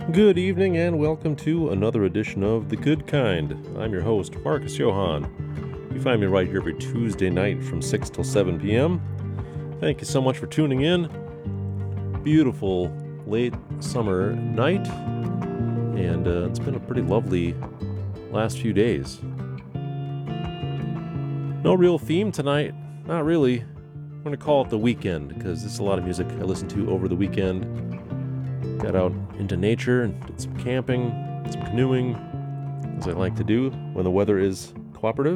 Good evening and welcome to another edition of The Good Kind. I'm your host, Marcus Johann. You find me right here every Tuesday night from 6 till 7 p.m. Thank you so much for tuning in. Beautiful late summer night, and it's been a pretty lovely last few days. No real theme tonight, not really. I'm going to call it the weekend because this is a lot of music I listened to over the weekend. Got out into nature and did some camping, some canoeing, as I like to do when the weather is cooperative.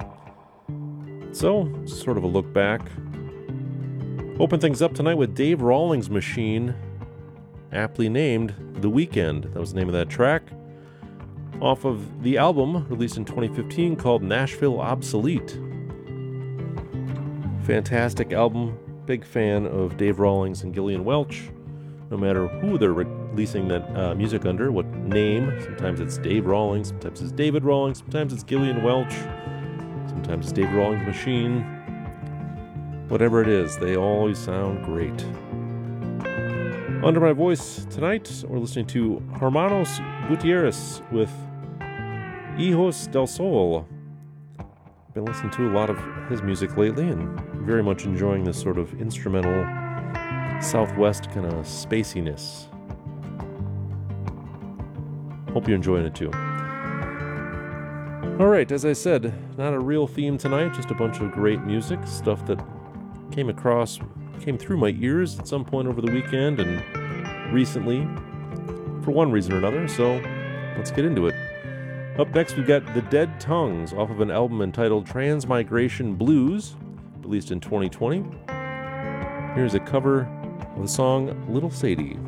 So, sort of a look back. Open things up tonight with Dave Rawlings' Machine, aptly named The Weekend. That was the name of that track. Off of the album released in 2015 called Nashville Obsolete. Fantastic album. Big fan of Dave Rawlings and Gillian Welch. No matter who they're releasing that music under, what name. Sometimes it's Dave Rawlings, sometimes it's David Rawlings, sometimes it's Gillian Welch, sometimes it's Dave Rawlings' Machine. Whatever it is, they always sound great. Under my voice tonight, we're listening to Hermanos Gutierrez with Hijos del Sol. Been listening to a lot of his music lately and very much enjoying this sort of instrumental Southwest kind of spaciness. Hope you're enjoying it too. Alright, as I said, not a real theme tonight, just a bunch of great music, stuff that came through my ears at some point over the weekend and recently, for one reason or another, so let's get into it. Up next we've got The Dead Tongues off of an album entitled Transmigration Blues, released in 2020. Here's a cover of the song Little Sadie.